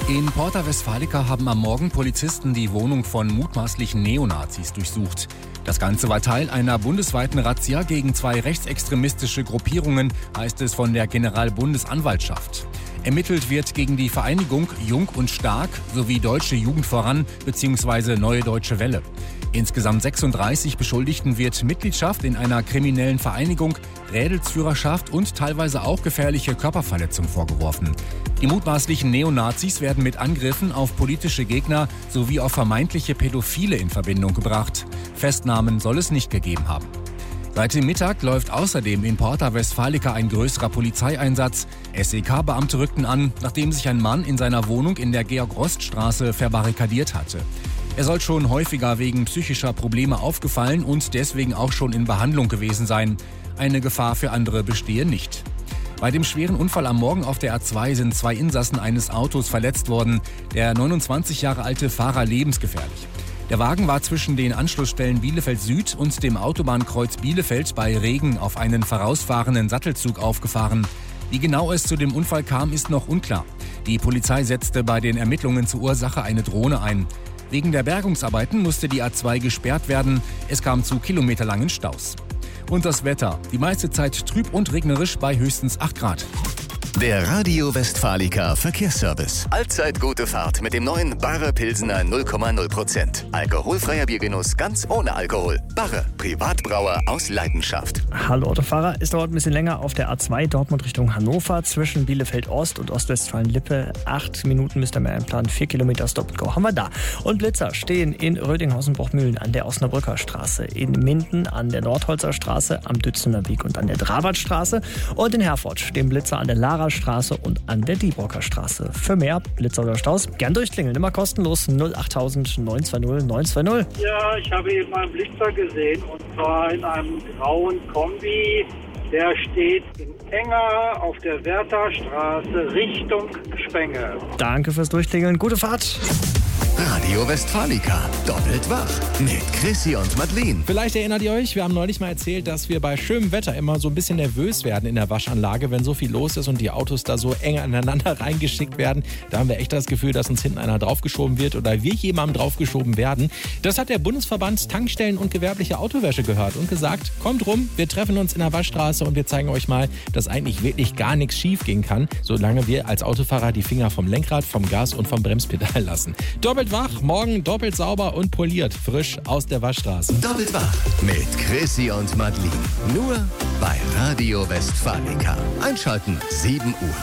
In Porta Westfalica haben am Morgen Polizisten die Wohnung von mutmaßlichen Neonazis durchsucht. Das Ganze war Teil einer bundesweiten Razzia gegen 2 rechtsextremistische Gruppierungen, heißt es von der Generalbundesanwaltschaft. Ermittelt wird gegen die Vereinigung Jung und Stark sowie Deutsche Jugend voran bzw. Neue Deutsche Welle. Insgesamt 36 Beschuldigten wird Mitgliedschaft in einer kriminellen Vereinigung, Rädelsführerschaft und teilweise auch gefährliche Körperverletzung vorgeworfen. Die mutmaßlichen Neonazis werden mit Angriffen auf politische Gegner sowie auf vermeintliche Pädophile in Verbindung gebracht. Festnahmen soll es nicht gegeben haben. Seit dem Mittag läuft außerdem in Porta Westfalica ein größerer Polizeieinsatz. SEK-Beamte rückten an, nachdem sich ein Mann in seiner Wohnung in der Georg-Rost-Straße verbarrikadiert hatte. Er soll schon häufiger wegen psychischer Probleme aufgefallen und deswegen auch schon in Behandlung gewesen sein. Eine Gefahr für andere bestehe nicht. Bei dem schweren Unfall am Morgen auf der A2 sind 2 Insassen eines Autos verletzt worden. Der 29 Jahre alte Fahrer lebensgefährlich. Der Wagen war zwischen den Anschlussstellen Bielefeld Süd und dem Autobahnkreuz Bielefeld bei Regen auf einen vorausfahrenden Sattelzug aufgefahren. Wie genau es zu dem Unfall kam, ist noch unklar. Die Polizei setzte bei den Ermittlungen zur Ursache eine Drohne ein. Wegen der Bergungsarbeiten musste die A2 gesperrt werden. Es kam zu kilometerlangen Staus. Und das Wetter. Die meiste Zeit trüb und regnerisch bei höchstens 8 Grad. Der Radio Westfalica Verkehrsservice. Allzeit gute Fahrt mit dem neuen Barre Pilsener 0,0%. Alkoholfreier Biergenuss ganz ohne Alkohol. Barre, Privatbrauer aus Leidenschaft. Hallo Autofahrer, es dauert ein bisschen länger auf der A2 Dortmund Richtung Hannover zwischen Bielefeld Ost und Ostwestfalen-Lippe. 8 Minuten müsst ihr mehr einplanen, 4 Kilometer Stop-and-Go haben wir da. Und Blitzer stehen in Rödinghausen-Bruchmühlen an der Osnabrücker Straße, in Minden an der Nordholzer Straße, am Dützener Weg und an der Drabartstraße. Und in Herford stehen Blitzer an der Lara Straße und an der Diebrocker Straße. Für mehr Blitzer oder Staus gern durchklingeln, immer kostenlos 08000 920 920. Ja, ich habe eben einen Blitzer gesehen und zwar in einem grauen Kombi. Der steht in Enger auf der Wertherstraße Richtung Spenge. Danke fürs Durchklingeln, gute Fahrt. Radio Westfalica, doppelt wach mit Chrissy und Madeleine. Vielleicht erinnert ihr euch, wir haben neulich mal erzählt, dass wir bei schönem Wetter immer so ein bisschen nervös werden in der Waschanlage, wenn so viel los ist und die Autos da so eng aneinander reingeschickt werden. Da haben wir echt das Gefühl, dass uns hinten einer draufgeschoben wird oder wir jemandem draufgeschoben werden. Das hat der Bundesverband Tankstellen und gewerbliche Autowäsche gehört und gesagt, kommt rum, wir treffen uns in der Waschstraße und wir zeigen euch mal, dass eigentlich wirklich gar nichts schief gehen kann, solange wir als Autofahrer die Finger vom Lenkrad, vom Gas und vom Bremspedal lassen. Doppelt wach, morgen doppelt sauber und poliert, frisch aus der Waschstraße. Doppelt wach mit Chrissy und Madeleine. Nur bei Radio Westfalica. Einschalten 7 Uhr.